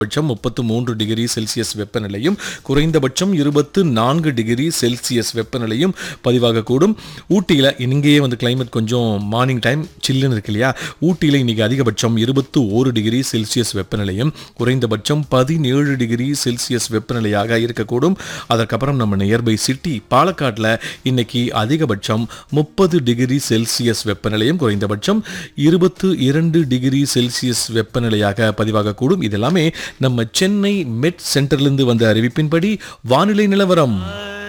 பட்சம் 33 degree Celsius வெப்பநிலையும் குறைந்தபட்சம் 24 டிகிரி செல்சியஸ் வெப்பநிலையும் பதிவாகக்கூடும். ஊட்டியில் இங்கேயே கிளைமேட் கொஞ்சம் மார்னிங் டைம் சில்லுன்னு இருக்கு இல்லையா. ஊட்டியில் இன்னைக்கு அதிகபட்சம் 21 டிகிரி செல்சியஸ் வெப்பநிலையும் குறைந்தபட்சம் 17 டிகிரி செல்சியஸ் வெப்பநிலையாக இருக்கக்கூடும். அதற்கப்புறம் நம்ம நியர்பை சிட்டி பாலக்காட்டில் இன்னைக்கு அதிகபட்சம் 30 டிகிரி செல்சியஸ் வெப்பநிலையும் குறைந்தபட்சம் 22 டிகிரி செல்சியஸ் வெப்பநிலையாக பதிவாகக்கூடும். இதெல்லாமே நம்ம சென்னை மெட் சென்டர்லேருந்து வந்த அறிவிப்பின்படி வானிலை நிலவரம்.